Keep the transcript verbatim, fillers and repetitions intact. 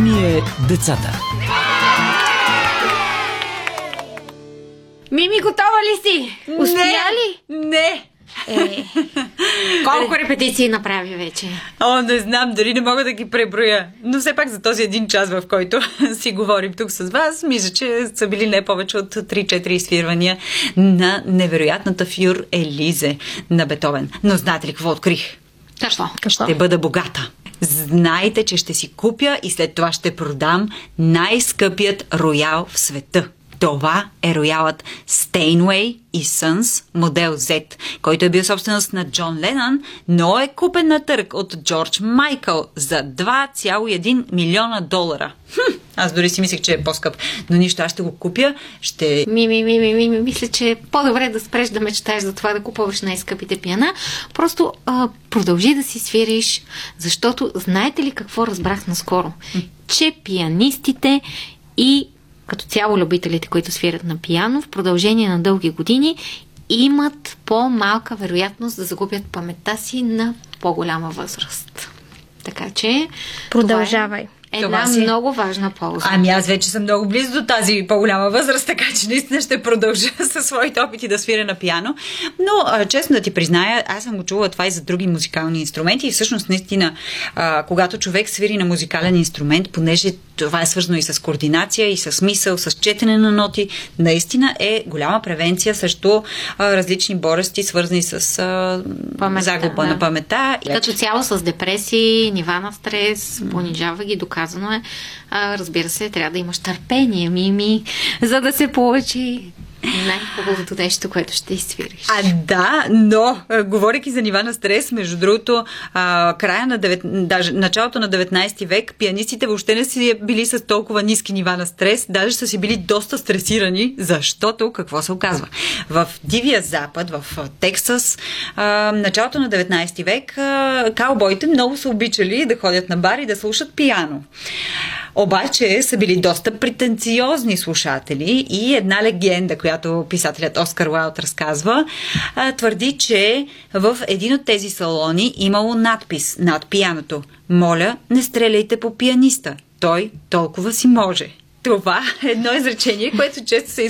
Ние децата. Мими, готова ли си? Успя ли? Не. Е, колко репетиции направи вече? О, не знам, дали не мога да ги преброя. Но все пак за този един час, в който си говорим тук с вас, мисля, че са били не повече от три-четири изфирвания на невероятната Фюр Елизе на Бетовен. Но знаете ли какво открих? Какво? Ще бъда богата. Знайте, че ще си купя и след това ще продам най-скъпият роял в света. Това е роялът Steinway и Sons модел Z, който е бил собственост на Джон Ленън, но е купен на търг от Джордж Майкъл за два цяло и един милиона долара. Хм, аз дори си мислех, че е по-скъп, но нищо, аз ще го купя, ще... Ми, ми, ми, ми, ми, ми, мисля, че е по-добре да спреш да мечтаеш за това да купуваш най-скъпите пиана. Просто а, продължи да си свириш, защото знаете ли какво разбрах наскоро? Че пианистите и като цяло любителите, които свирят на пиано, в продължение на дълги години имат по-малка вероятност да загубят паметта си на по-голяма възраст. Така че... Продължавай. Е една си... много важна полза. Ами аз вече съм много близо до тази по-голяма възраст, така че наистина ще продължа със своите опити да свиря на пиано. Но, а, честно да ти призная, аз съм го чувала това и за други музикални инструменти и всъщност наистина, а, когато човек свири на музикален инструмент, понеже това е свързано и с координация, и с мисъл, с четене на ноти, наистина е голяма превенция срещу а, различни болести, свързани с а, паметта, загуба да. на паметта. И като цяло с депресии, нива на стрес, понижава ги, доказано е. А, разбира се, трябва да имаш търпение, Мими, за да се получи най-хубавото нещо, което ще изсвириш. А, да, но, а, говорейки за нива на стрес, между другото, а, края на девет... даже началото на деветнайсети век, пианистите въобще не си били с толкова ниски нива на стрес, даже са си били доста стресирани, защото, какво се оказва? В Дивия Запад, в Тексас, а, началото на деветнайсети век, а, каубойте много са обичали да ходят на бар и да слушат пиано. Обаче са били доста претенциозни слушатели и една легенда, която писателят Оскар Уайлд разказва, твърди, че в един от тези салони имало надпис над пианото: "Моля, не стреляйте по пианиста, той толкова си може." Това е едно изречение, което често се